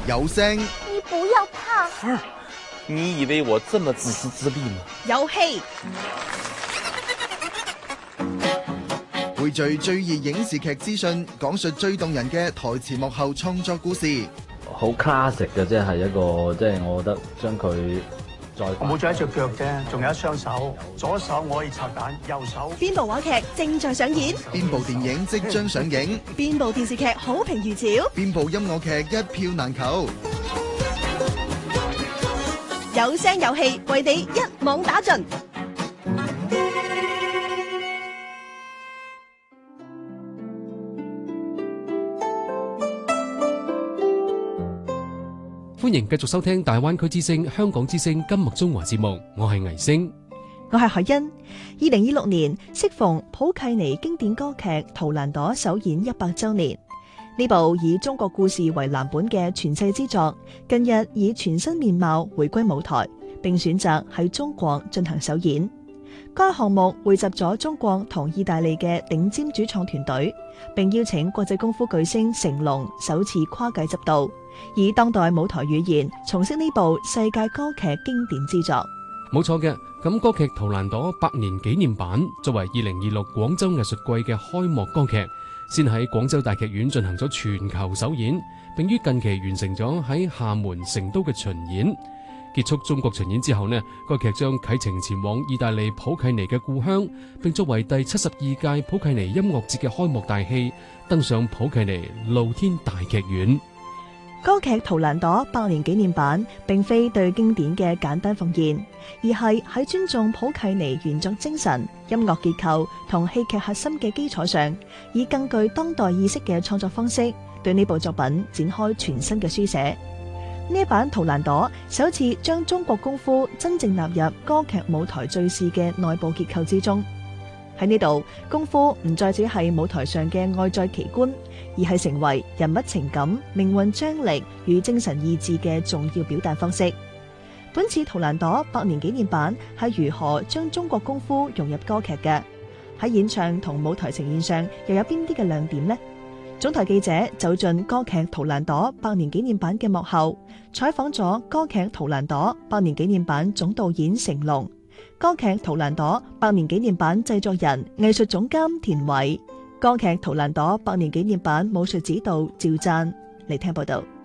有聲。 你不要怕。 你以為我這麼自私自利嗎？ 有戲。 匯聚最熱影視劇資訊，講述最動人嘅台前幕後創作故事。 好 classic 嘅，即係一個，即係我覺得將佢再我冇咗一隻腳啫，仲有一雙手，左手我可以拆彈，右手。 邊部話劇正在上演？ 邊部電影即將上映？ 邊部電視劇好評如潮？ 邊部音樂劇一票難求？ 有聲有戲，為你一網打盡。 歡迎繼續收聽大灣區之聲、香港之聲金麥中華節目，我係倪星， 我係海欣。2026年適逢普契尼經典歌劇《圖蘭朵》首演100週年，呢部以中國故事為藍本嘅傳世之作，近日以全新面貌回歸舞台，並選擇喺中國進行首演。該項目匯集咗中國同意大利嘅頂尖主創團隊，並邀請國際功夫巨星成龍首次跨界執導，以當代舞台語言重飾呢部世界歌劇經典之作。 冇錯嘅。咁歌劇《圖蘭朵》100年紀念版作為2026廣州藝術季嘅開幕歌劇，先喺廣州大劇院進行咗全球首演，並於近期完成咗喺廈門、成都嘅巡演。結束中國巡演之後呢，該劇將啟程前往意大利普契尼嘅故鄉，並作為第72屆普契尼音樂節嘅開幕大戲，登上普契尼露天大劇院。 歌劇《圖蘭朵》100年紀念版並非對經典嘅簡單奉獻，而係喺尊重普契尼原作精神、音樂結構同戲劇核心嘅基礎上，以更具當代意識嘅創作方式，對呢部作品展開全新嘅書寫。呢一版《圖蘭朵》首次將中國功夫真正納入歌劇舞台敘事嘅內部結構之中。喺呢度，功夫唔再只係舞台上嘅外在奇觀，而係成為人物情感、命運張力與精神意志嘅重要表達方式。本次《圖蘭朵》100年紀念版係如何將中國功夫融入歌劇嘅？喺演唱同舞台呈現上又有邊啲嘅亮點呢？總台記者走進歌劇《圖蘭朵》100年紀念版嘅幕後，採訪咗歌劇《圖蘭朵》100年紀念版總導演成龍、歌劇《圖蘭朵》100年紀念版製作人、藝術總監田偉、歌劇《圖蘭朵》100年紀念版武術指導趙贊嚟聽報道。